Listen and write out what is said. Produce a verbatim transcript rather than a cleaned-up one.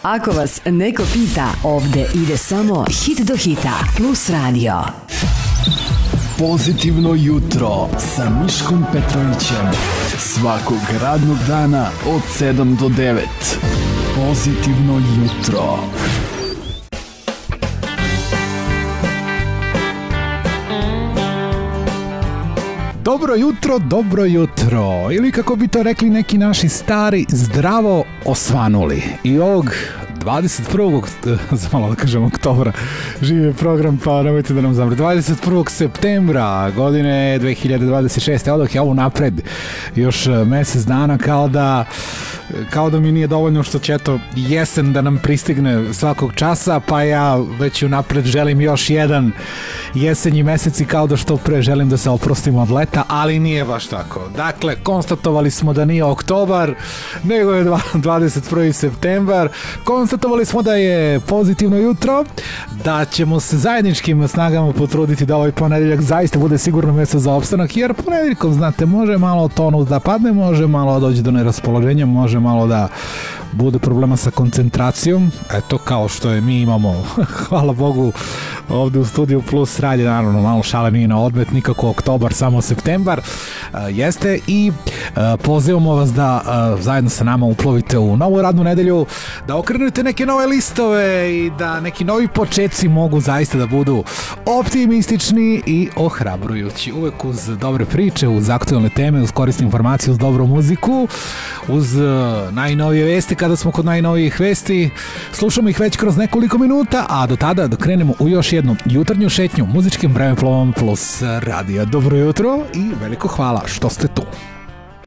Ako vas neko pita, ovde ide samo hit do hita plus radio. Pozitivno jutro sa Miškom Petrovićem. Svakog radnog dana od sedam do devet. Pozitivno jutro. Dobro jutro, dobro jutro. Ili kako bi to rekli neki naši stari, zdravo osvanuli. I ovog dvadeset prvog za malo da kažem oktobra živi program, pa nemojte da nam zamre. dvadeset prvog septembra godine dve hiljade dvadeset šeste. Odok je ovo napred još mesec dana, kao da kao da mi nije dovoljno što će eto jesen da nam pristigne svakog časa, pa ja već unapred želim još jedan jesenji mesec i kao da što pre želim da se oprostimo od leta, ali nije baš tako. Dakle, konstatovali smo da nije oktobar, nego je dvadeset prvi septembar. Konstatovali smo da je pozitivno jutro, da ćemo se zajedničkim snagama potruditi da ovaj ponedeljak zaista bude sigurno mjesto za opstanak, jer ponedeljkom, znate, može malo tonus da padne, može malo doći do neraspoloženja, može malo da bude problema sa koncentracijom, eto kao što je mi imamo, hvala Bogu, ovde u studiju Plus radi, naravno malo šale nije na odmet, nikako oktobar, samo septembar, uh, jeste i uh, pozivamo vas da uh, zajedno sa nama uplovite u novu radnu nedelju, da okrenete neke nove listove i da neki novi početci mogu zaista da budu optimistični i ohrabrujući, uvek uz dobre priče, uz aktualne teme, uz korisne informacije, uz dobru muziku, uz uh, najnovije vesti. Kada smo kod najnovijih vesti, slušamo ih već kroz nekoliko minuta, a do tada da krenemo u još jednu jutarnju šetnju muzičkim vremeplovom Plus radija. Dobro jutro i veliko hvala što ste tu.